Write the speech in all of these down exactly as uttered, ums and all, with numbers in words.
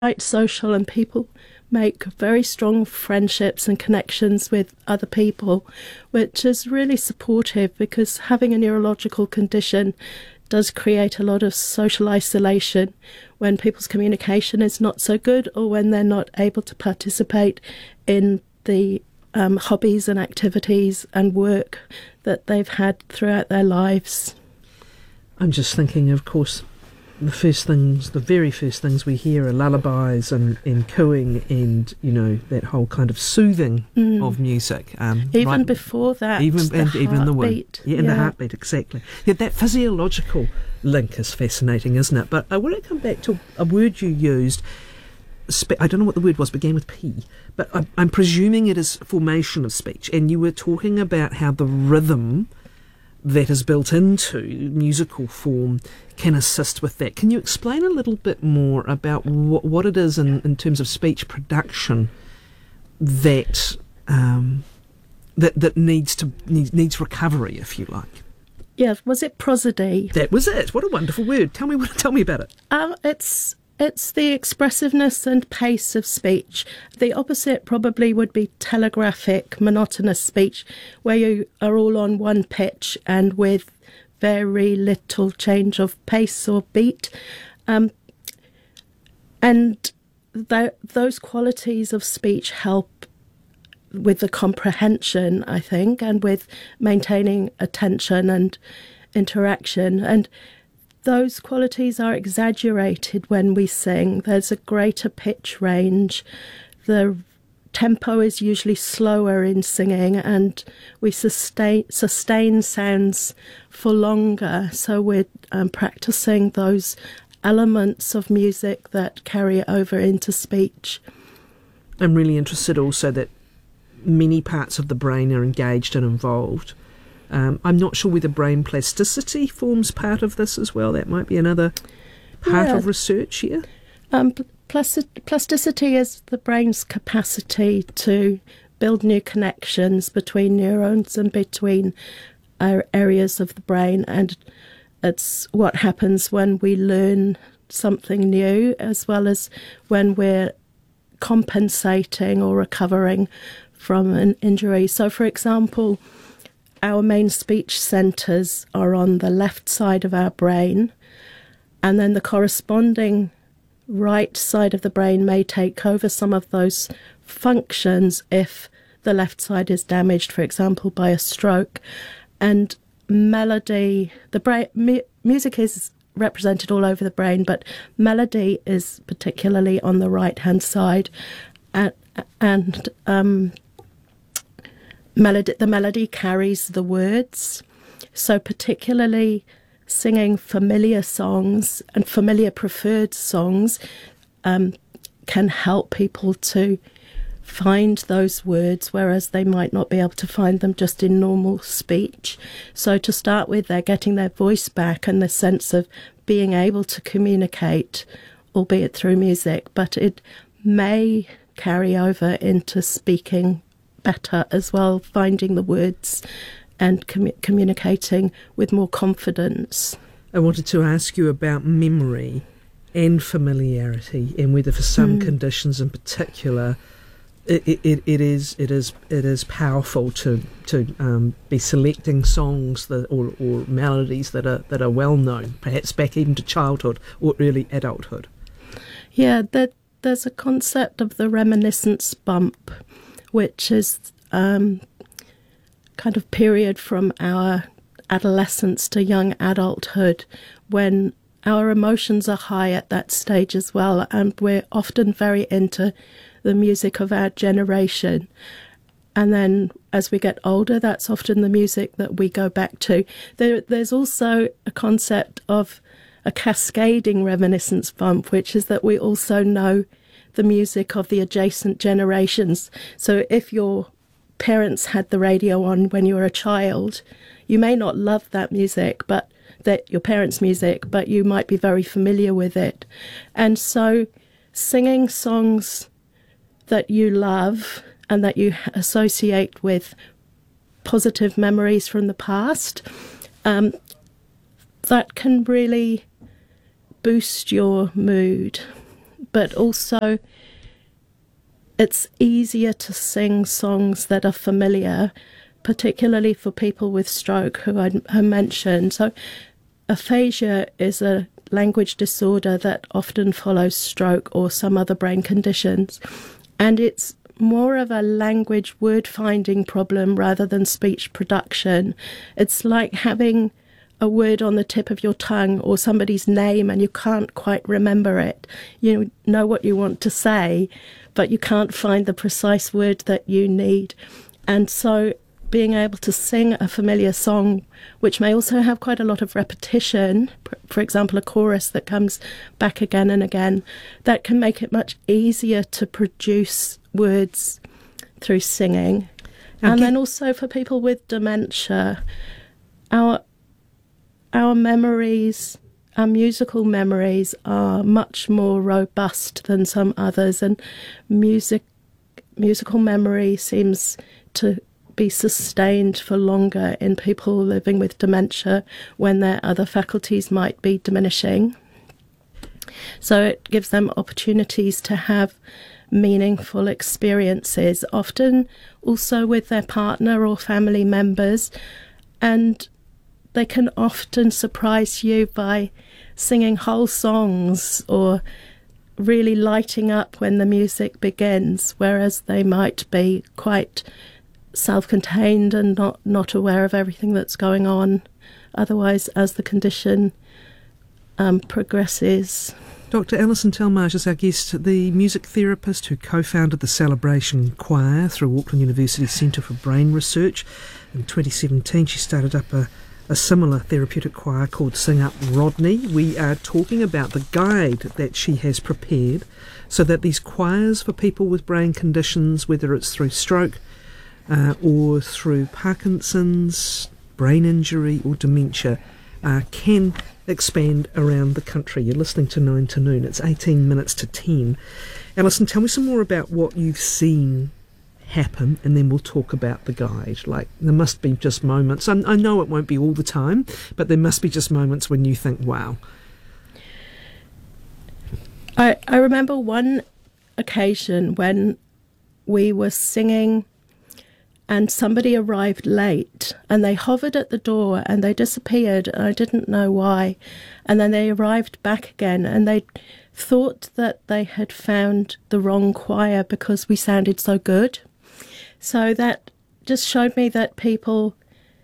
quite social, and people make very strong friendships and connections with other people, which is really supportive, because having a neurological condition does create a lot of social isolation when people's communication is not so good, or when they're not able to participate in the um, hobbies and activities and work that they've had throughout their lives. I'm just thinking, of course, the first things, the very first things we hear are lullabies and, and cooing and, you know, that whole kind of soothing Mm. of music. Um, Even right, before that, even the and even the wind. heartbeat. Yeah, and Yeah. the heartbeat, exactly. Yeah, that physiological link is fascinating, isn't it? But I want to come back to a word you used. Spe- I don't know what the word was, began with P, but I'm, I'm presuming it is formation of speech. And you were talking about how the rhythm that is built into musical form can assist with that. Can you explain a little bit more about what, what it is in, in terms of speech production that um, that that needs to needs, needs recovery, if you like? Yeah, was it prosody? That was it. What a wonderful word. Tell me what. Tell me about it. Uh, it's it's the expressiveness and pace of speech. The opposite probably would be telegraphic, monotonous speech, where you are all on one pitch and with very little change of pace or beat. Um, and th- those qualities of speech help with the comprehension, I think, and with maintaining attention and interaction. And those qualities are exaggerated when we sing. There's a greater pitch range. The tempo is usually slower in singing, and we sustain sustain sounds for longer. So we're um, practicing those elements of music that carry over into speech. I'm really interested also that many parts of the brain are engaged and involved. Um, I'm not sure whether brain plasticity forms part of this as well. That might be another part Yeah. of research here. Um, plastic, plasticity is the brain's capacity to build new connections between neurons and between our areas of the brain, and it's what happens when we learn something new, as well as when we're compensating or recovering from an injury. So, for example, our main speech centres are on the left side of our brain, and then the corresponding right side of the brain may take over some of those functions if the left side is damaged, for example, by a stroke. And melody, the brain, mu- music is represented all over the brain, but melody is particularly on the right-hand side, and, and um, melody, the melody carries the words. So particularly singing familiar songs and familiar preferred songs um, can help people to find those words, whereas they might not be able to find them just in normal speech. So to start with, they're getting their voice back and the sense of being able to communicate, albeit through music, but it may carry over into speaking better as well, finding the words and com- communicating with more confidence. I wanted to ask you about memory and familiarity, and whether for some Mm. conditions in particular it, it, it is it is it is powerful to to um, be selecting songs that or, or melodies that are that are well known, perhaps back even to childhood or early adulthood. Yeah, there, there's a concept of the reminiscence bump, which is um, kind of period from our adolescence to young adulthood, when our emotions are high at that stage as well, and we're often very into the music of our generation. And then as we get older, that's often the music that we go back to. There, there's also a concept of a cascading reminiscence bump, which is that we also know the music of the adjacent generations. So if your parents had the radio on when you were a child, you may not love that music, but that your parents' music, but you might be very familiar with it. And so singing songs that you love and that you associate with positive memories from the past, um, that can really boost your mood, but also it's easier to sing songs that are familiar, particularly for people with stroke, who I, I mentioned. So aphasia is a language disorder that often follows stroke or some other brain conditions, and it's more of a language word finding problem rather than speech production. It's like having a word on the tip of your tongue or somebody's name and you can't quite remember it. You know what you want to say, but you can't find the precise word that you need. And so being able to sing a familiar song, which may also have quite a lot of repetition, for example, a chorus that comes back again and again, that can make it much easier to produce words through singing. Now, and get- then also for people with dementia, our our memories, our musical memories are much more robust than some others, and music musical memory seems to be sustained for longer in people living with dementia when their other faculties might be diminishing. So it gives them opportunities to have meaningful experiences, often also with their partner or family members, and they can often surprise you by singing whole songs or really lighting up when the music begins, whereas they might be quite self-contained and not, not aware of everything that's going on otherwise as the condition um, progresses. Doctor Alison Telmage is our guest, the music therapist who co-founded the Celebration Choir through Auckland University Centre for Brain Research. In twenty seventeen she started up a, a similar therapeutic choir called Sing Up Rodney. We are talking about the guide that she has prepared so that these choirs for people with brain conditions, whether it's through stroke uh, or through Parkinson's, brain injury or dementia, uh, can expand around the country. You're listening to nine to Noon. It's eighteen minutes to ten. Alison, tell me some more about what you've seen happen, and then we'll talk about the guide. Like, there must be just moments, I, I know it won't be all the time, but there must be just moments when you think, wow. I, I remember one occasion when we were singing and somebody arrived late and they hovered at the door and they disappeared and I didn't know why. And then they arrived back again and they thought that they had found the wrong choir because we sounded so good. So that just showed me that people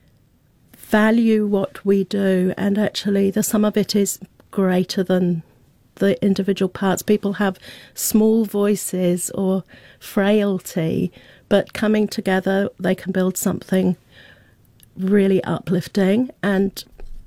value what we do, and actually the sum of it is greater than the individual parts. People have small voices or frailty, but coming together they can build something really uplifting, and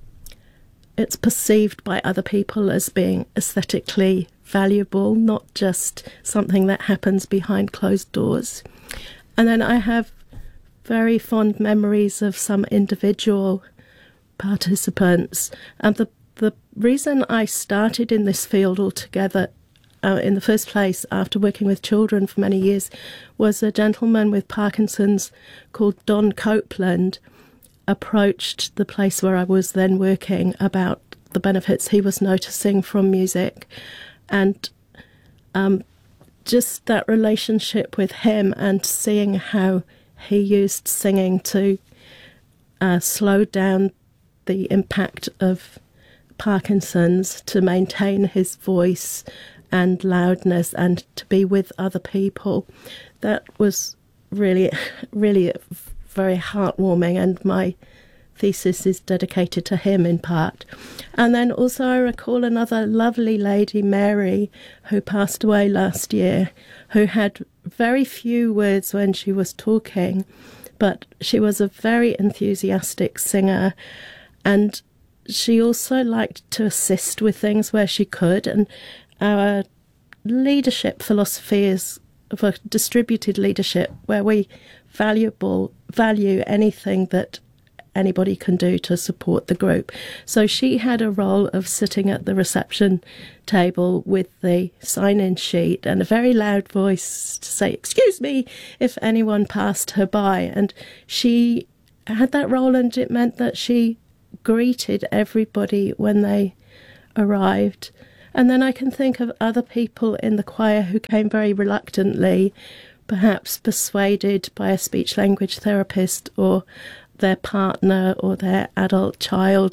it's perceived by other people as being aesthetically valuable, not just something that happens behind closed doors. And then I have very fond memories of some individual participants, and the the reason I started in this field altogether uh, in the first place, after working with children for many years, was a gentleman with Parkinson's called Don Copeland approached the place where I was then working about the benefits he was noticing from music, and um, just that relationship with him and seeing how he used singing to uh, slow down the impact of Parkinson's, to maintain his voice and loudness and to be with other people. That was really, really very heartwarming, and my thesis is dedicated to him in part. And then also I recall another lovely lady, Mary, who passed away last year, who had very few words when she was talking, but she was a very enthusiastic singer, and she also liked to assist with things where she could. And our leadership philosophy is of a distributed leadership where we valuable value anything that anybody can do to support the group. So she had a role of sitting at the reception table with the sign-in sheet and a very loud voice to say, "Excuse me," if anyone passed her by. And she had that role, and it meant that she greeted everybody when they arrived. And then I can think of other people in the choir who came very reluctantly, perhaps persuaded by a speech language therapist or their partner or their adult child,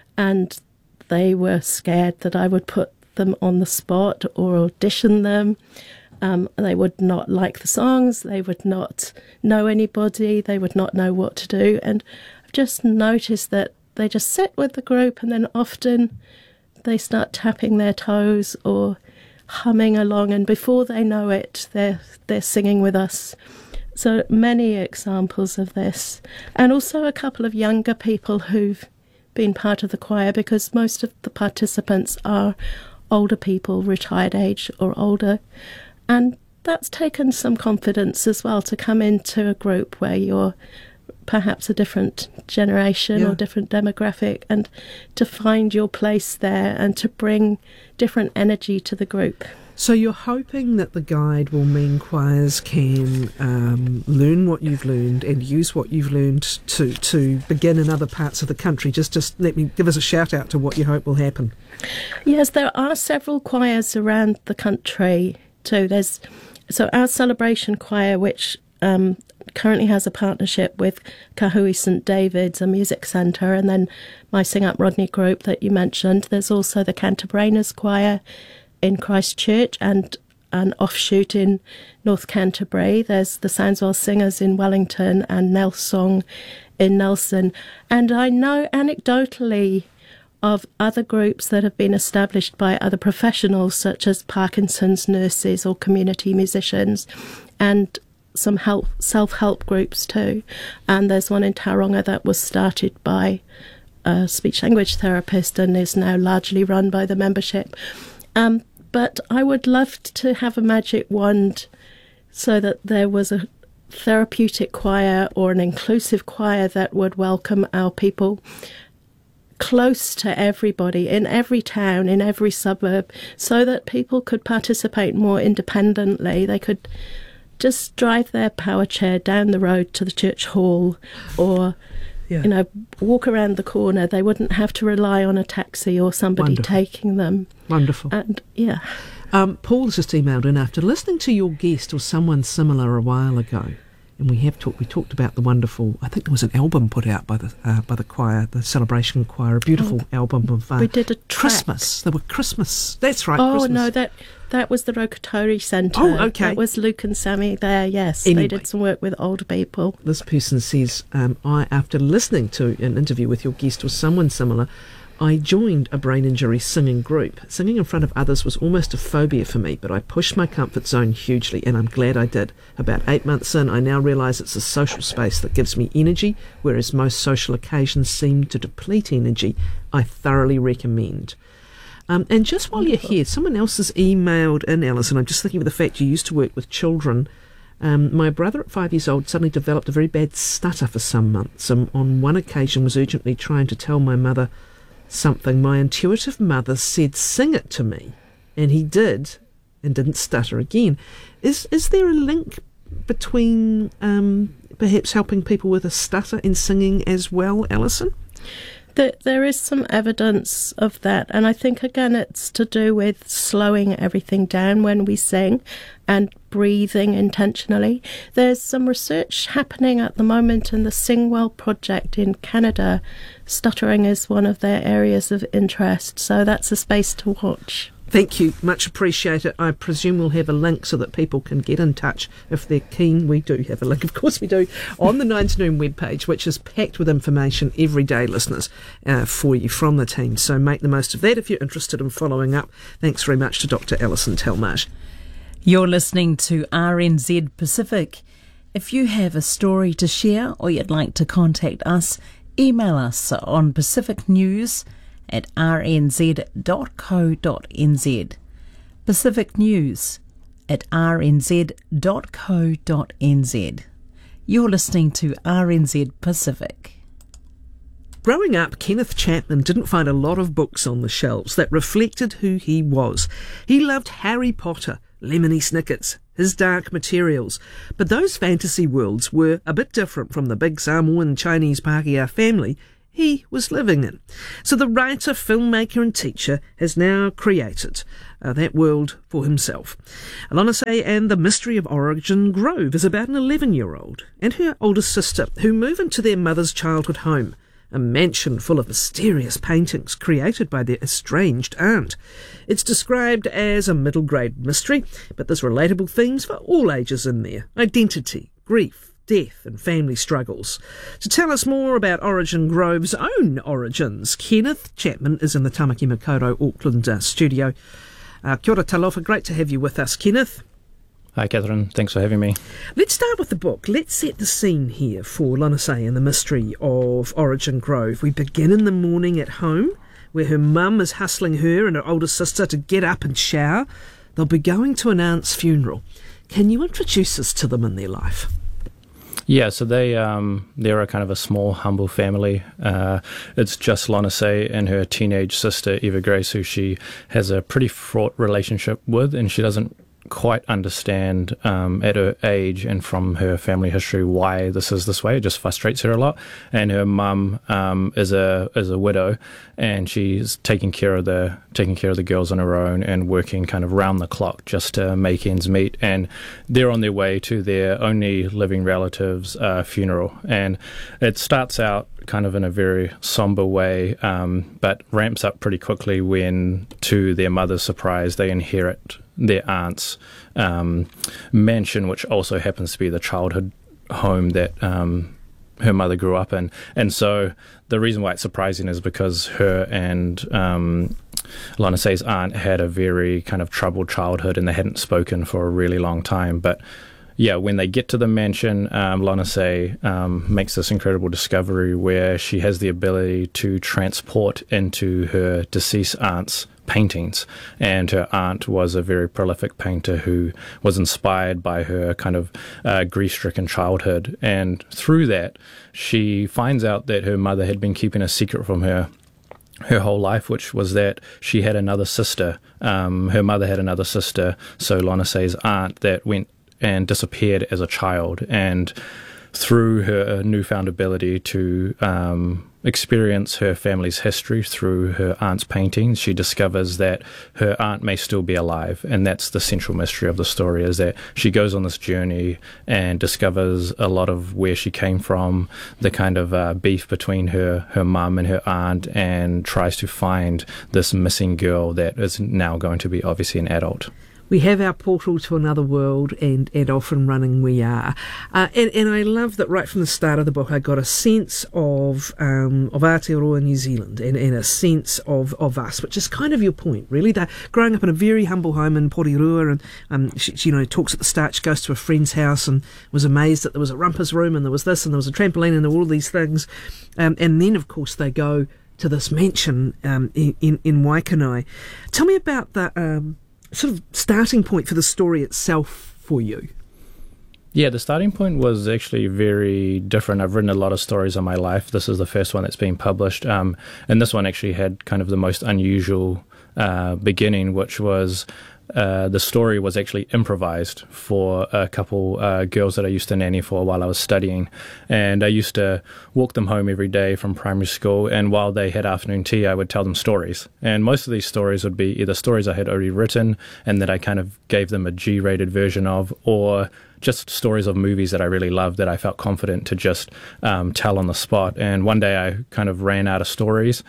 and they were scared that I would put them on the spot or audition them. Um, they would not like the songs, they would not know anybody, they would not know what to do. And I've just noticed that they just sit with the group, and then often they start tapping their toes or humming along, and before they know it, they're they're singing with us. So many examples of this. And also a couple of younger people who've been part of the choir, because most of the participants are older people, retired age or older. And that's taken some confidence as well, to come into a group where you're perhaps a different generation yeah. or different demographic, and to find your place there and to bring different energy to the group. So you're hoping that the guide will mean choirs can um, learn what you've learned and use what you've learned to, to begin in other parts of the country. Just, just let me give us a shout out to what you hope will happen. Yes, there are several choirs around the country too. There's so our celebration choir, which um, currently has a partnership with Kahui St David's, a music centre, and then my Sing Up Rodney group that you mentioned. There's also the Canterbrainers choir in Christchurch and an offshoot in North Canterbury. There's the Sandswell Singers in Wellington and Nelsong in Nelson. And I know anecdotally of other groups that have been established by other professionals, such as Parkinson's nurses or community musicians, and some help, self-help groups too. And there's one in Tauranga that was started by a speech-language therapist and is now largely run by the membership. Um, but I would love to have a magic wand so that there was a therapeutic choir or an inclusive choir that would welcome our people close to everybody, in every town, in every suburb, so that people could participate more independently. They could just drive their power chair down the road to the church hall, or yeah. you know, walk around the corner. They wouldn't have to rely on a taxi or somebody Wonderful. taking them. Wonderful. And yeah. Um, Paul's just emailed in after listening to your guest or someone similar a while ago. And we have talked. We talked about the wonderful. I think there was an album put out by the uh, by the choir, the Celebration Choir, a beautiful oh, album of uh, we did a track. Christmas. There were Christmas. That's right. Oh Christmas. no, that that was the Rokatori Centre. Oh, okay. That was Luke and Sammy there. Yes, anyway, they did some work with older people. This person says, um, I after listening to an interview with your guest or someone similar, I joined a brain injury singing group. Singing in front of others was almost a phobia for me, but I pushed my comfort zone hugely, and I'm glad I did. About eight months in, I now realise it's a social space that gives me energy, whereas most social occasions seem to deplete energy. I thoroughly recommend. Um, and just while you're here, someone else has emailed in, Alison. I'm just thinking of the fact you used to work with children. Um, my brother at five years old suddenly developed a very bad stutter for some months, and on one occasion was urgently trying to tell my mother something. My intuitive mother said, sing it to me, and he did, and didn't stutter again. Is is there a link between um, perhaps helping people with a stutter and singing as well, Alison? There, there is some evidence of that, and I think again it's to do with slowing everything down when we sing and breathing intentionally. There's some research happening at the moment in the Sing Well project in Canada. Stuttering is one of their areas of interest, so that's a space to watch. Thank you, much appreciated. I presume we'll have a link so that people can get in touch if they're keen. We do have a link, of course we do, on the Nine to Noon webpage, which is packed with information every day, listeners, uh, for you from the team. So make the most of that if you're interested in following up. Thanks very much to Doctor Alison Telmarsh. You're listening to R N Z Pacific. If you have a story to share or you'd like to contact us, email us on Pacific News at r n z dot co dot n z. Pacific News at r n z dot co dot n z. You're listening to R N Z Pacific. Growing up, Kenneth Chapman didn't find a lot of books on the shelves that reflected who he was. He loved Harry Potter, Lemony Snicket's, his Dark Materials, but those fantasy worlds were a bit different from the big Samoan Chinese Pākehā family he was living in. So the writer, filmmaker and teacher has now created uh, that world for himself. Lana Say and the Mystery of Origin Grove is about an eleven-year-old and her older sister who move into their mother's childhood home, a mansion full of mysterious paintings created by their estranged aunt. It's described as a middle-grade mystery, but there's relatable themes for all ages in there: identity, grief, death and family struggles. To tell us more about Origin Grove's own origins, Kenneth Chapman is in the Tamaki Makaurau Auckland uh, studio. Uh, kia ora talofa, great to have you with us, Kenneth. Hi, Catherine. Thanks for having me. Let's start with the book. Let's set the scene here for Lana Say and the Mystery of Origin Grove. We begin in the morning at home, where her mum is hustling her and her older sister to get up and shower. They'll be going to an aunt's funeral. Can you introduce us to them in their life? Yeah, so they um, they're a kind of a small, humble family. Uh, it's just Lana Say and her teenage sister, Eva Grace, who she has a pretty fraught relationship with, and she doesn't quite understand um, at her age and from her family history why this is this way. It just frustrates her a lot. And her mum um, is a is a widow, and she's taking care of the taking care of the girls on her own and working kind of round the clock just to make ends meet. And they're on their way to their only living relative's uh, funeral, and it starts out kind of in a very somber way, um, but ramps up pretty quickly when, to their mother's surprise, they inherit their aunt's um, mansion, which also happens to be the childhood home that um, her mother grew up in. And so the reason why it's surprising is because her and um, Lana Say's aunt had a very kind of troubled childhood, and they hadn't spoken for a really long time. But yeah, when they get to the mansion, um, Lana Say um, makes this incredible discovery where she has the ability to transport into her deceased aunt's paintings, and her aunt was a very prolific painter who was inspired by her kind of uh, grief-stricken childhood, and through that she finds out that her mother had been keeping a secret from her her whole life, which was that she had another sister. Um, her mother had another sister, so Lana Say's aunt, that went and disappeared as a child, and through her newfound ability to um, experience her family's history through her aunt's paintings, she discovers that her aunt may still be alive. And that's the central mystery of the story, is that she goes on this journey and discovers a lot of where she came from, the kind of uh, beef between her, her mum and her aunt, and tries to find this missing girl that is now going to be obviously an adult. We have our portal to another world, and, and off and running we are. Uh, and, and I love that right from the start of the book I got a sense of um, of Aotearoa New Zealand, and, and a sense of, of us, which is kind of your point, really. They're growing up in a very humble home in Porirua, and um, she, she, you know, talks at the start, she goes to a friend's house and was amazed that there was a rumpus room, and there was this, and there was a trampoline, and all of these things. Um, and then, of course, they go to this mansion um, in, in, in Waikanae. Tell me about the Um, sort of starting point for the story itself for you. Yeah, the starting point was actually very different. I've written a lot of stories in my life. This is the first one that's been published, um, and this one actually had kind of the most unusual uh, beginning, which was Uh, the story was actually improvised for a couple uh, girls that I used to nanny for while I was studying, and I used to walk them home every day from primary school, and while they had afternoon tea I would tell them stories, and most of these stories would be either stories I had already written and that I kind of gave them a G-rated version of, or just stories of movies that I really loved that I felt confident to just um, tell on the spot. And one day I kind of ran out of stories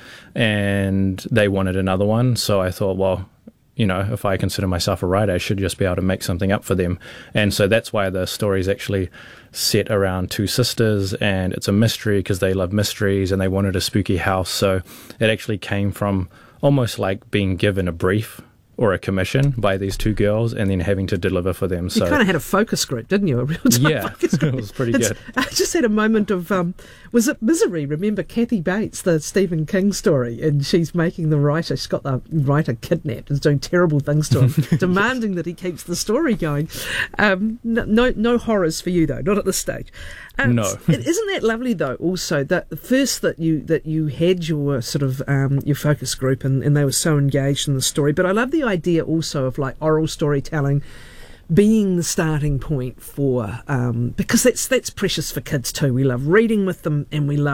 and they wanted another one, so I thought, well, you know, if I consider myself a writer, I should just be able to make something up for them. And so that's why the story is actually set around two sisters, and it's a mystery because they love mysteries and they wanted a spooky house. So it actually came from almost like being given a brief or a commission by these two girls and then having to deliver for them. So you kind of had a focus group, didn't you? A real-time yeah, focus group. It was pretty it's, good. I just had a moment of, um, was it Misery? Remember Kathy Bates, the Stephen King story, and she's making the writer, she's got the writer kidnapped and doing terrible things to him, demanding that he keeps the story going. Um, no, no, no horrors for you, though, not at this stage. Um, no. Isn't that lovely, though, also, that the first that you that you had your sort of, um, your focus group and, and they were so engaged in the story, but I love the idea also of like oral storytelling being the starting point for, um, because that's that's precious for kids too. We love reading with them and we love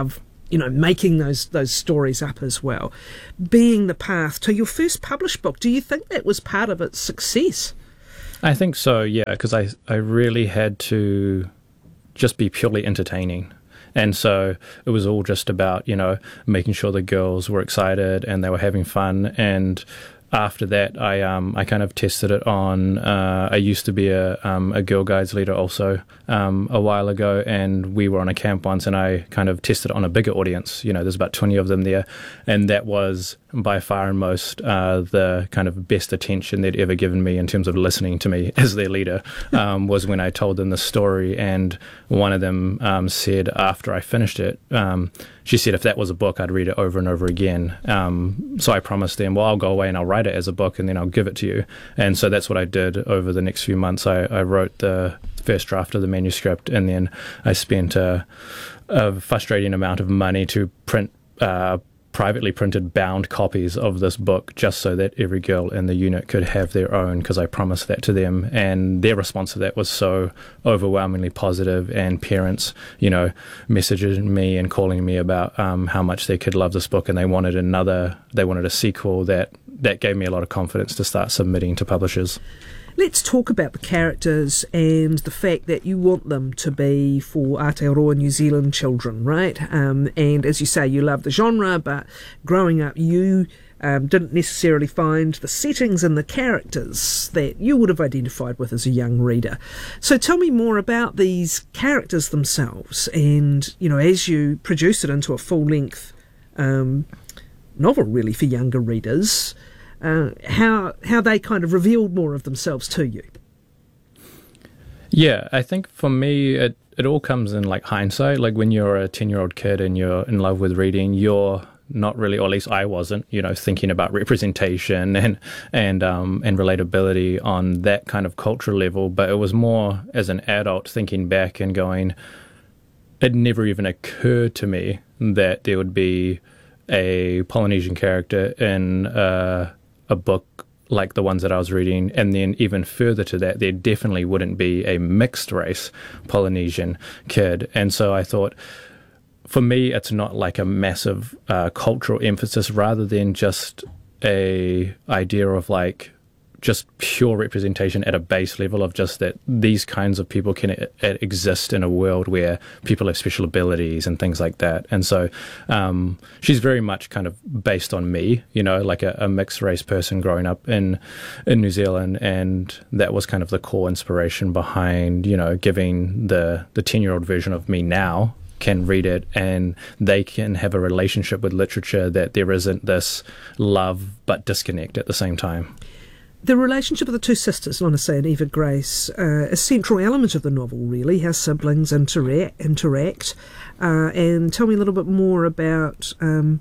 you know, making those those stories up as well, being the path to your first published book. Do you think that was part of its success? I think so, yeah, because I, I really had to just be purely entertaining. And so it was all just about, you know, making sure the girls were excited and they were having fun. And after that, I um I kind of tested it on. Uh, I used to be a um, a Girl Guides leader also um, a while ago, and we were on a camp once, and I kind of tested it on a bigger audience. You know, there's about twenty of them there, and that was by far and most uh, the kind of best attention they'd ever given me in terms of listening to me as their leader. Um, was when I told them the story, and one of them um, said after I finished it. Um, She said if that was a book, I'd read it over and over again. Um, so I promised them, well, I'll go away and I'll write it as a book and then I'll give it to you. And so that's what I did over the next few months. I, I wrote the first draft of the manuscript, and then I spent a, a frustrating amount of money to print uh, privately printed bound copies of this book just so that every girl in the unit could have their own, because I promised that to them. And their response to that was so overwhelmingly positive, and parents, you know, messaging me and calling me about um, how much they could love this book, and they wanted another, they wanted a sequel. That that gave me a lot of confidence to start submitting to publishers. Let's talk about the characters and the fact that you want them to be for Aotearoa New Zealand children, right? Um, and as you say, you love the genre, but growing up you um, didn't necessarily find the settings and the characters that you would have identified with as a young reader. So tell me more about these characters themselves, and, you know, as you produce it into a full-length um, novel, really, for younger readers, Uh, how how they kind of revealed more of themselves to you. Yeah, I think for me, it, it all comes in like hindsight. Like when you're a ten-year-old kid and you're in love with reading, you're not really, or at least I wasn't, you know, thinking about representation and and um, and relatability on that kind of cultural level. But it was more as an adult thinking back and going, it never even occurred to me that there would be a Polynesian character in uh, a book like the ones that I was reading, and then even further to that, there definitely wouldn't be a mixed race Polynesian kid. And so I thought, for me, it's not like a massive uh, cultural emphasis, rather than just a idea of like just pure representation at a base level of just that these kinds of people can e- exist in a world where people have special abilities and things like that. And so um, she's very much kind of based on me, you know, like a, a mixed race person growing up in in New Zealand. And that was kind of the core inspiration behind, you know, giving the the ten-year-old version of me now can read it and they can have a relationship with literature, that there isn't this love but disconnect at the same time. The relationship of the two sisters, Lorna-Say and Eva Grace, uh, a central element of the novel, really, how siblings interact. interact. Uh, and tell me a little bit more about, um,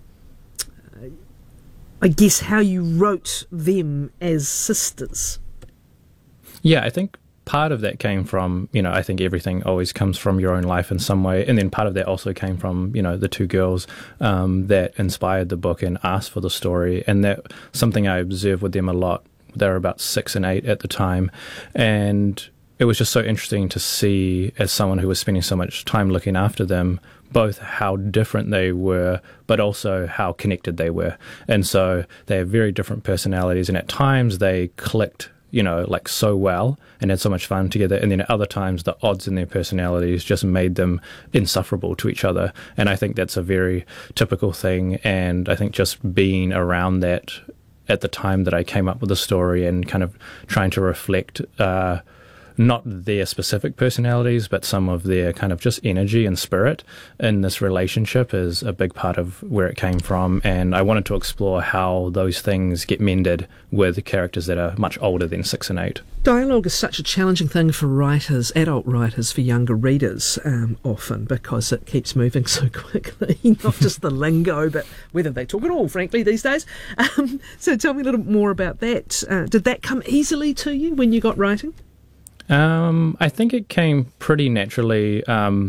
I guess, how you wrote them as sisters. Yeah, I think part of that came from, you know, I think everything always comes from your own life in some way. And then part of that also came from, you know, the two girls um, that inspired the book and asked for the story. And that something I observed with them a lot. They were about six and eight at the time, and it was just so interesting to see, as someone who was spending so much time looking after them, both how different they were, but also how connected they were. And so they have very different personalities, and at times they clicked, you know, like so well and had so much fun together. And then at other times, the odds in their personalities just made them insufferable to each other. And I think that's a very typical thing. And I think just being around that at the time that I came up with the story and kind of trying to reflect uh, not their specific personalities, but some of their kind of just energy and spirit in this relationship is a big part of where it came from. And I wanted to explore how those things get mended with characters that are much older than six and eight. Dialogue is such a challenging thing for writers, adult writers, for younger readers, um, often, because it keeps moving so quickly, not just the lingo, but whether they talk at all, frankly, these days. Um, so tell me a little bit more about that. Uh, did that come easily to you when you got writing? Um, I think it came pretty naturally. Um,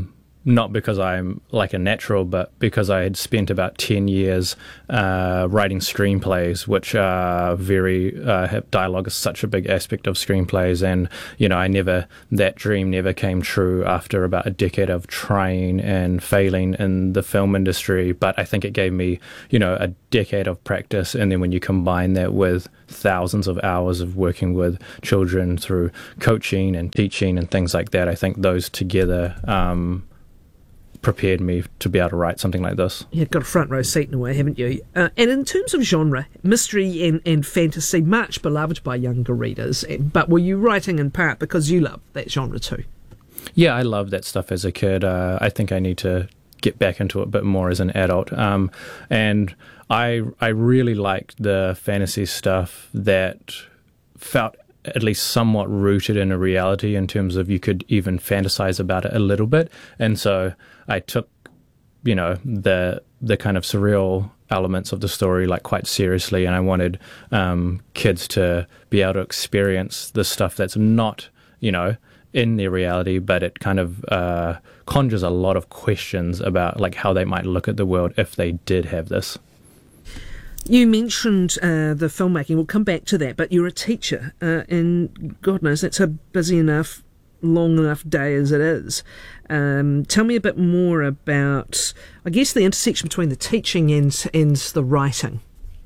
not because I'm like a natural, but because I had spent about ten years uh, writing screenplays, which are very, uh, have, dialogue is such a big aspect of screenplays. And, you know, I never, that dream never came true after about a decade of trying and failing in the film industry. But I think it gave me, you know, a decade of practice. And then when you combine that with thousands of hours of working with children through coaching and teaching and things like that, I think those together, um, prepared me to be able to write something like this. You've got a front row seat in a way, haven't you? Uh, and in terms of genre, mystery and, and fantasy, much beloved by younger readers, and, but were you writing in part because you love that genre too? Yeah, I loved that stuff as a kid. Uh, I think I need to get back into it a bit more as an adult. Um, and I I really liked the fantasy stuff that felt at least somewhat rooted in a reality in terms of you could even fantasize about it a little bit. And so I took, you know, the the kind of surreal elements of the story like quite seriously, and I wanted um, kids to be able to experience the stuff that's not, you know, in their reality, but it kind of uh, conjures a lot of questions about like how they might look at the world if they did have this. You mentioned uh, the filmmaking. We'll come back to that, but you're a teacher, uh, and God knows that's a busy enough, long enough day as it is. Um, tell me a bit more about, I guess, the intersection between the teaching and, and the writing.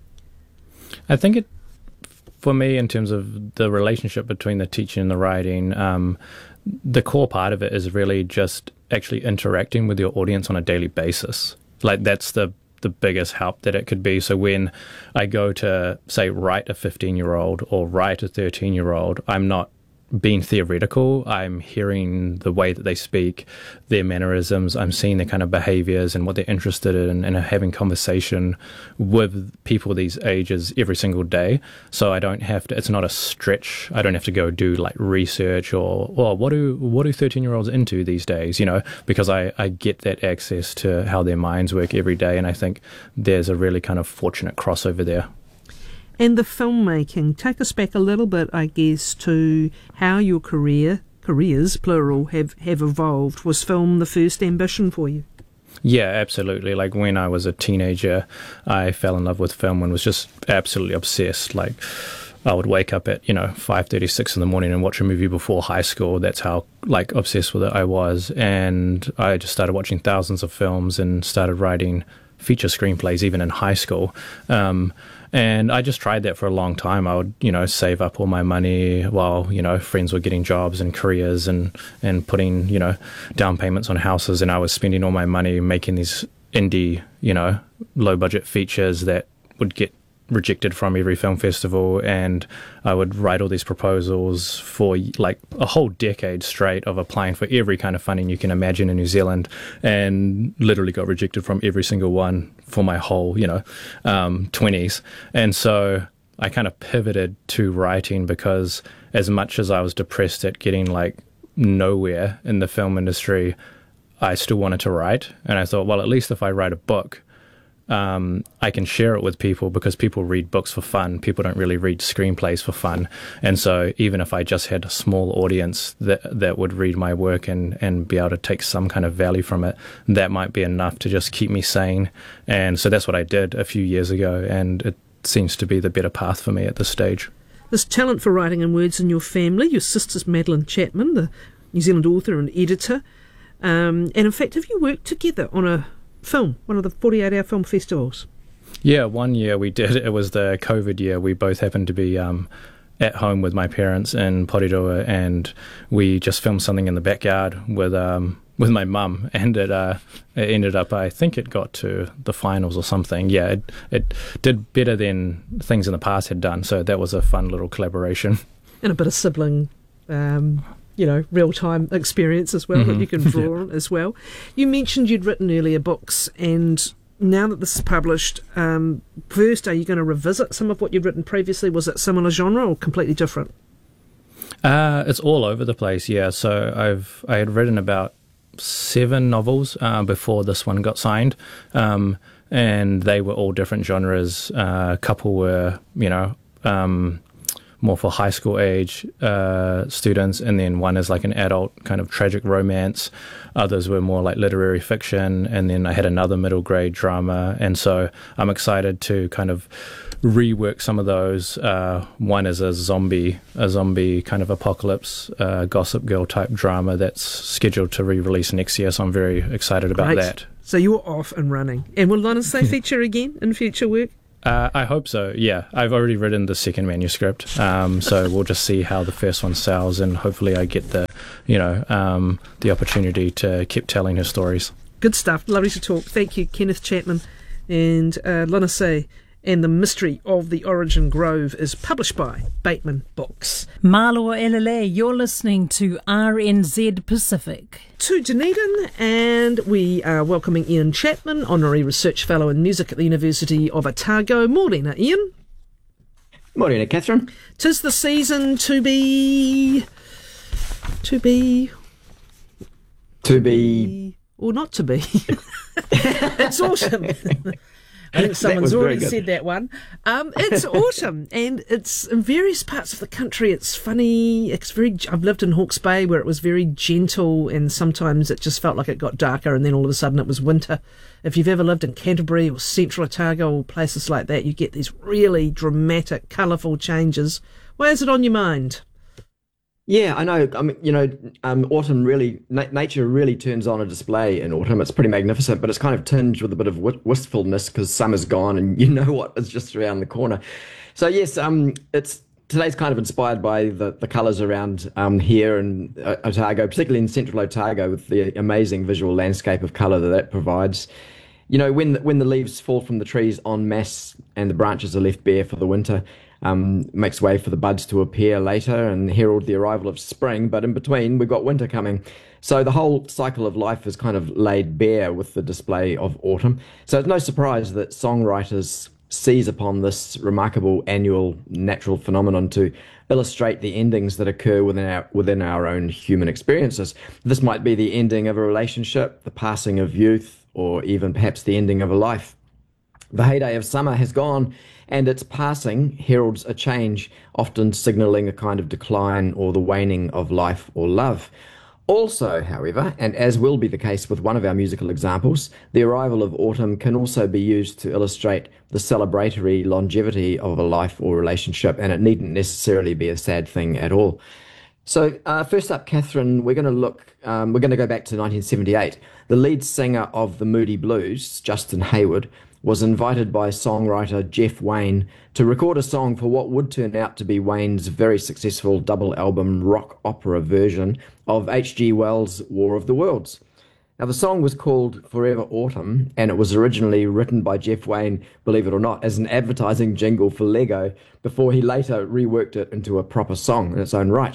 I think it, for me, in terms of the relationship between the teaching and the writing, um, the core part of it is really just actually interacting with your audience on a daily basis. Like that's the the biggest help that it could be. So when I go to, say, write a fifteen-year-old or write a thirteen-year-old, I'm not being theoretical. I'm hearing the way that they speak, their mannerisms. I'm seeing their kind of behaviors and what they're interested in, and having conversation with people these ages every single day. So I don't have to, it's not a stretch. I don't have to go do like research or, or what do what do thirteen-year-olds into these days, you know, because I, I get that access to how their minds work every day. And I think there's a really kind of fortunate crossover there. And the filmmaking, take us back a little bit, I guess, to how your career, careers, plural, have, have evolved. Was film the first ambition for you? Yeah, absolutely. Like when I was a teenager, I fell in love with film and was just absolutely obsessed. Like I would wake up at, you know, five thirty, six in the morning and watch a movie before high school. That's how, like, obsessed with it I was. And I just started watching thousands of films and started writing feature screenplays even in high school. Um, and I just tried that for a long time. I would, you know, save up all my money while, you know, friends were getting jobs and careers and, and putting, you know, down payments on houses. And I was spending all my money making these indie, you know, low budget features that would get rejected from every film festival, and I would write all these proposals for like a whole decade straight of applying for every kind of funding you can imagine in New Zealand, and literally got rejected from every single one for my whole, you know, um, twenties. And so I kind of pivoted to writing because as much as I was depressed at getting like nowhere in the film industry, I still wanted to write. And I thought, well, at least if I write a book, Um, I can share it with people, because people read books for fun. People don't really read screenplays for fun. And so even if I just had a small audience that that would read my work and, and be able to take some kind of value from it, that might be enough to just keep me sane. And so that's what I did a few years ago, and it seems to be the better path for me at this stage. There's talent for writing and words in your family. Your sister's Madeline Chapman, the New Zealand author and editor. Um, and in fact, have you worked together on a film, one of the forty-eight hour film festivals? Yeah, one year we did. It was the COVID year. We both happened to be um, at home with my parents in Porirua, and we just filmed something in the backyard with um, with my mum, and it, uh, it ended up, I think it got to the finals or something. Yeah, it, it did better than things in the past had done, so that was a fun little collaboration. And a bit of sibling um you know, real-time experience as well, mm-hmm. that you can draw yeah. on as well. You mentioned you'd written earlier books, and now that this is published, um, first, are you going to revisit some of what you'd written previously? Was it similar genre or completely different? Uh, it's all over the place, yeah. So I've I had written about seven novels uh, before this one got signed, um, and they were all different genres. Uh, a couple were, you know, um, more for high school age uh, students, and then one is like an adult kind of tragic romance. Others were more like literary fiction, and then I had another middle grade drama. And so I'm excited to kind of rework some of those. Uh, one is a zombie, a zombie kind of apocalypse, uh, Gossip Girl type drama that's scheduled to re-release next year. So I'm very excited about Great. that. So you're off and running. And will Lana Say feature again in future work? Uh, I hope so, yeah. I've already written the second manuscript, um, so we'll just see how the first one sells, and hopefully I get the, you know, um, the opportunity to keep telling her stories. Good stuff. Lovely to talk. Thank you, Kenneth Chapman. And uh, Lana Say and the Mystery of the Origin Grove is published by Bateman Books. Malo Elele, you're listening to R N Z Pacific. To Dunedin, and we are welcoming Ian Chapman, Honorary Research Fellow in Music at the University of Otago. Morena, Ian. Morena, Catherine. 'Tis the season to be... To be... To be... Or not to be. It's autumn. I think someone's already said that one. Um, it's autumn, and it's in various parts of the country. It's funny. It's very. I've lived in Hawke's Bay, where it was very gentle, and sometimes it just felt like it got darker, and then all of a sudden it was winter. If you've ever lived in Canterbury or Central Otago or places like that, you get these really dramatic, colourful changes. Why is it on your mind? Yeah, I know. I mean, you know, um, autumn really, na- nature really turns on a display in autumn. It's pretty magnificent, but it's kind of tinged with a bit of w- wistfulness because summer's gone, and you know what is just around the corner. So yes, um, it's today's kind of inspired by the, the colours around um, here in uh, Otago, particularly in Central Otago, with the amazing visual landscape of colour that that provides. You know, when the, when the leaves fall from the trees en masse and the branches are left bare for the winter. Um, makes way for the buds to appear later and herald the arrival of spring, but in between we've got winter coming. So the whole cycle of life is kind of laid bare with the display of autumn. So it's no surprise that songwriters seize upon this remarkable annual natural phenomenon to illustrate the endings that occur within our within our own human experiences. This might be the ending of a relationship, the passing of youth, or even perhaps the ending of a life. The heyday of summer has gone, and its passing heralds a change, often signalling a kind of decline or the waning of life or love. Also, however, and as will be the case with one of our musical examples, the arrival of autumn can also be used to illustrate the celebratory longevity of a life or relationship, and it needn't necessarily be a sad thing at all. So uh, first up, Catherine, we're going to look, um, we're going to go back to nineteen seventy-eight. The lead singer of the Moody Blues, Justin Hayward, was invited by songwriter Jeff Wayne to record a song for what would turn out to be Wayne's very successful double album rock opera version of H G Wells' War of the Worlds. Now, the song was called Forever Autumn, and it was originally written by Jeff Wayne, believe it or not, as an advertising jingle for Lego, before he later reworked it into a proper song in its own right.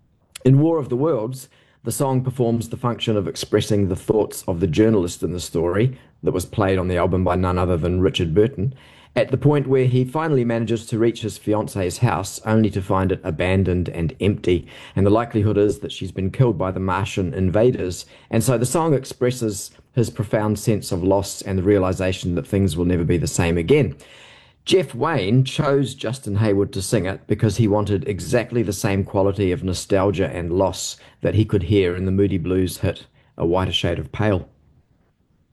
In War of the Worlds, the song performs the function of expressing the thoughts of the journalist in the story that was played on the album by none other than Richard Burton, at the point where he finally manages to reach his fiancee's house only to find it abandoned and empty, and the likelihood is that she's been killed by the Martian invaders. And so the song expresses his profound sense of loss and the realization that things will never be the same again. Jeff Wayne chose Justin Hayward to sing it because he wanted exactly the same quality of nostalgia and loss that he could hear in the Moody Blues hit A Whiter Shade of Pale.